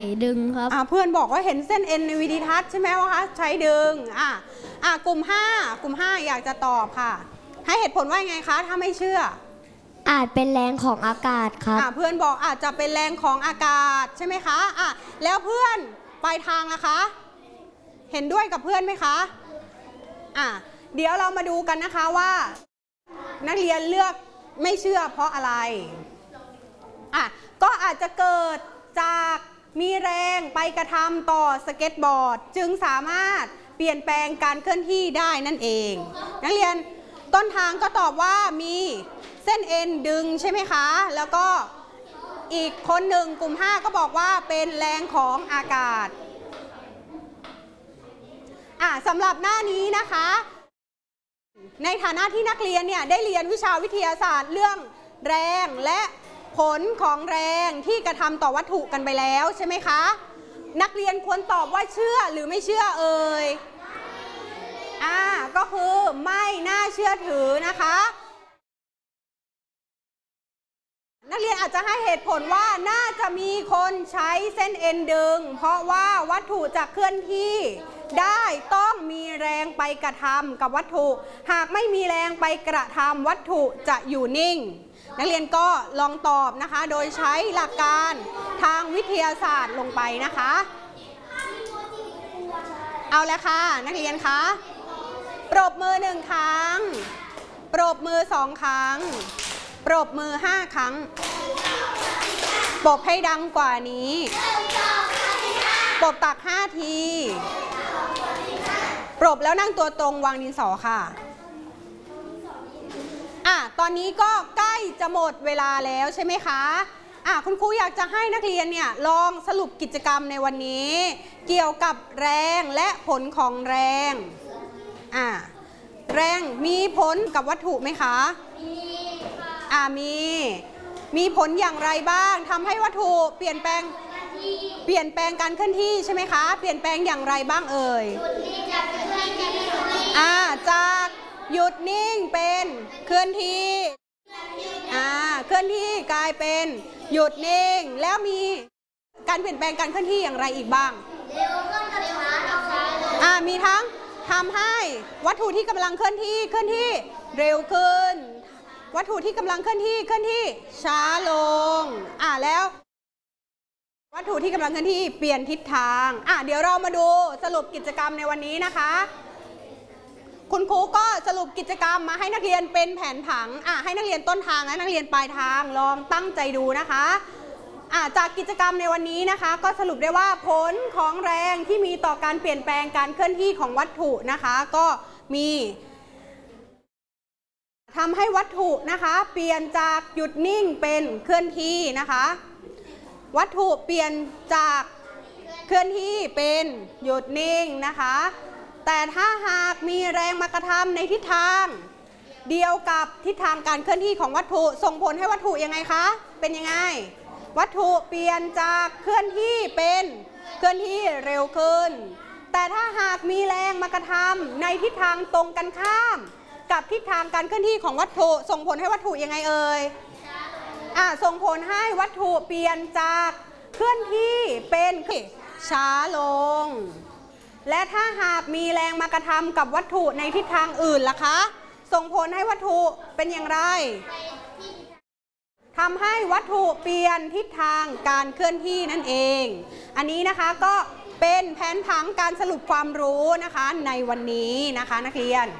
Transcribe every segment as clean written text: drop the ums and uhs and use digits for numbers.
ดึงครับเพื่อนบอกว่าเห็นเส้นเอ็นในวิดีทัศน์ใช่ไหมวะคะใช้ดึงกลุ่ม5อยากจะตอบค่ะให้เหตุผลว่าไงคะถ้าไม่เชื่ออาจเป็นแรงของอากาศครับเพื่อนบอกอาจจะเป็นแรงของอากาศใช่ไหมคะแล้วเพื่อนปลายทางล่ะคะเห็นด้วยกับเพื่อนไหมคะเดี๋ยวเรามาดูกันนะคะว่านักเรียนเลือกไม่เชื่อเพราะอะไรก็อาจจะเกิดจากมีแรงไปกระทำต่อสเก็ตบอร์ดจึงสามารถเปลี่ยนแปลงการเคลื่อนที่ได้นั่นเองนักเรียนต้นทางก็ตอบว่ามีเส้นเอ็นดึงใช่ไหมคะแล้วก็อีกคนหนึ่งกลุ่ม5ก็บอกว่าเป็นแรงของอากาศสำหรับหน้านี้นะคะในฐานะที่นักเรียนเนี่ยได้เรียนวิชาวิทยาศาสตร์เรื่องแรงและผลของแรงที่กระทำต่อวัตถุกันไปแล้วใช่ไหมคะนักเรียนควรตอบว่าเชื่อหรือไม่เชื่อเอ่ยก็คือไม่น่าเชื่อถือนะคะนักเรียนอาจจะให้เหตุผลว่าน่าจะมีคนใช้เส้นเอ็นดึงเพราะว่าวัตถุจะเคลื่อนที่ได้ต้องมีแรงไปกระทำกับวัตถุหากไม่มีแรงไปกระทำวัตถุจะอยู่นิ่งนักเรียนก็ลองตอบนะคะโดยใช้หลักการทางวิทยาศาสตร์ลงไปนะคะเอาละค่ะนักเรียนคะปรบมือ1ครั้งปรบมือ2ครั้งปรบมือ5ครั้งปรบให้ดังกว่านี้ปรบตัก5ทีปรบแล้วนั่งตัวตรงวางดินสอค่ะตอนนี้ก็ใกล้จะหมดเวลาแล้วใช่ไหมคะคุณครูอยากจะให้นักเรียนเนี่ยลองสรุปกิจกรรมในวันนี้เกี่ยวกับแรงและผลของแรงแรงมีผลกับวัตถุไหมคะมีผลอย่างไรบ้างทำให้วัตถุเปลี่ยนแปลงการเคลื่อนที่ใช่ไหมคะเปลี่ยนแปลงอย่างไรบ้างเอ่ยจากหยุดนิ่งเป็นเคลื่อนที่เคลื่อนที่กลายเป็นหยุดนิ่งแล้วมีการเปลี่ยนแปลงการเคลื่อนที่อย่างไรอีกบ้างมีทั้งทำให้วัตถุที่กำลังเคลื่อนที่เร็วขึ้นวัตถุที่กำลังเคลื่อนที่ช้าลงแล้ววัตถุที่กำลังเคลื่อนที่เปลี่ยนทิศทางเดี๋ยวเรามาดูสรุปกิจกรรมในวันนี้นะคะคุณครูก็สรุปกิจกรรมมาให้นักเรียนเป็นแผนผังให้นักเรียนต้นทางและนักเรียนปลายทางลองตั้งใจดูนะคะจากกิจกรรมในวันนี้นะคะก็สรุปได้ว่าผลของแรงที่มีต่อการเปลี่ยนแปลงการเคลื่อนที่ของวัตถุนะคะก็มีทำให้วัตถุนะคะเปลี่ยนจากหยุดนิ่งเป็นเคลื่อนที่นะคะวัตถุเปลี่ยนจากเคลื่อนที่เป็นหยุดนิ่งนะคะแต่ถ้าหากมีแรงมากระทำในทิศทางเดียวกับทิศทางการเคลื่อนที่ของวัตถุส่งผลให้วัตถุยังไงคะเป็นยังไงวัตถุเปลี่ยนจากเคลื่อนที่เป็นเคลื่อนที่เร็วขึ้นแต่ถ้าหากมีแรงมากระทำในทิศทางตรงกันข้ามกับทิศทางการเคลื่อนที่ของวัตถุส่งผลให้วัตถุยังไงเอ่ยส่งผลให้วัตถุเปลี่ยนจากเคลื่อนที่เป็นช้าลงและถ้าหากมีแรงมากระทำกับวัตถุในทิศทางอื่นล่ะคะส่งผลให้วัตถุเป็นอย่างไรทำให้วัตถุเปลี่ยนทิศทางการเคลื่อนที่นั่นเองอันนี้นะคะก็เป็นแผนผังการสรุปความรู้นะคะในวันนี้นะคะนักเรียน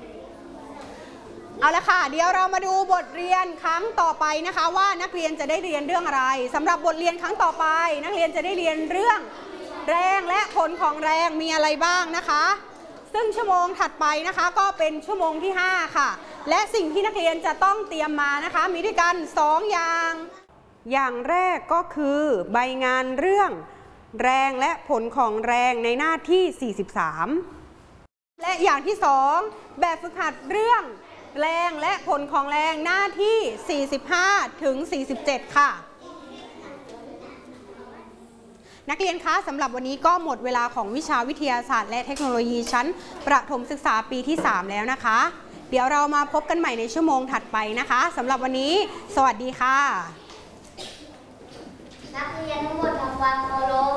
เอาละค่ะเดี๋ยวเรามาดูบทเรียนครั้งต่อไปนะคะว่านักเรียนจะได้เรียนเรื่องอะไรสำหรับบทเรียนครั้งต่อไปนักเรียนจะได้เรียนเรื่องแรงและผลของแรงมีอะไรบ้างนะคะซึ่งชั่วโมงถัดไปนะคะก็เป็นชั่วโมงที่5ค่ะและสิ่งที่นักเรียนจะต้องเตรียมมานะคะมีด้วยกัน2อย่างแรกก็คือใบงานเรื่องแรงและผลของแรงในหน้าที่43และอย่างที่2แบบฝึกหัดเรื่องแรงและผลของแรงหน้าที่45ถึง47ค่ะนักเรียนคะสำหรับวันนี้ก็หมดเวลาของวิชาวิทยาศาสตร์และเทคโนโลยีชั้นประถมศึกษาปีที่3แล้วนะคะเดี๋ยวเรามาพบกันใหม่ในชั่วโมงถัดไปนะคะสำหรับวันนี้สวัสดีค่ะนักเรียนทั้งหมดทำความเคารพ